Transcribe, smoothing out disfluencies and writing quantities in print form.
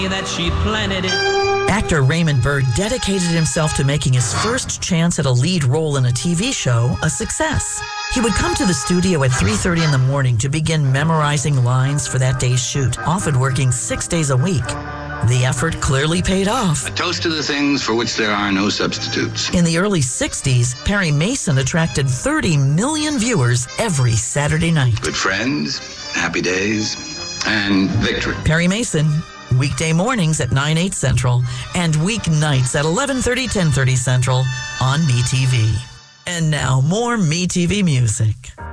that she planted it. Actor Raymond Burr dedicated himself to making his first chance at a lead role in a TV show a success. He would come to the studio at 3:30 in the morning to begin memorizing lines for that day's shoot, often working 6 days a week. The effort clearly paid off. A toast to the things for which there are no substitutes. In the early 60s, Perry Mason attracted 30 million viewers every Saturday night. Good friends, happy days, and victory. Perry Mason, weekday mornings at 9/8 Central and weeknights at 11:30, 10:30 Central on MeTV. And now more MeTV music.